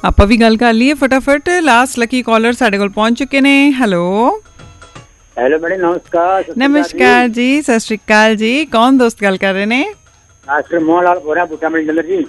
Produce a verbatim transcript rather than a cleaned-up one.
ਆਪਾਂ ਵੀ ਗੱਲ ਕਰ ਲਈਏ ਫਟਾਫਟ। ਲਾਸਟ ਲੱਕੀ ਕਾਲਰ ਸਾਡੇ ਕੋਲ ਪਹੁੰਚ ਚੁੱਕੇ ਨੇ। ਹੈਲੋ ਹੈਲੋ ਮੈਡਮ ਨਮਸਕਾਰ। ਨਮਸਕਾਰ ਜੀ, ਸਤਿ ਸ਼੍ਰੀ ਅਕਾਲ ਜੀ। ਕੌਣ ਦੋਸਤ ਗੱਲ ਕਰ ਰਹੇ ਨੇ? ਡਾਕਟਰ ਮੋਹਨ ਲਾਲ ਬੋਲ ਰਿਹਾ ਬੂਟਾ ਮੰਡੀ ਜਲੰਧਰ ਜੀ।